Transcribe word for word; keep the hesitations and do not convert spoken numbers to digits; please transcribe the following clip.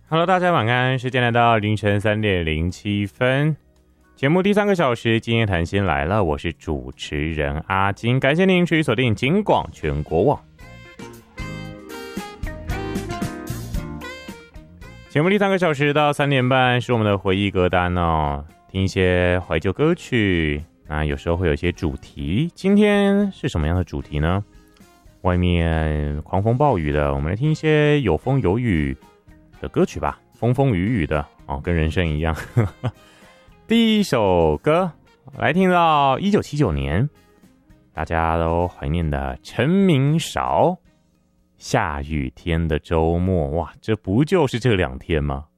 Hello， 大家晚安，时间来到凌晨三点零七分，节目第三个小时，今夜谈心来了，我是主持人阿金，感谢您持续锁定警广全国网。节目第三个小时到三点半是我们的回忆歌单哦，听一些怀旧歌曲，那有时候会有一些主题，今天是什么样的主题呢？外面狂风暴雨的，我们来听一些有风有雨的歌曲吧，风风雨雨的哦，跟人生一样。第一首歌来听到一九七九年，大家都怀念的陈明韶，下雨天的周末，哇，这不就是这两天吗？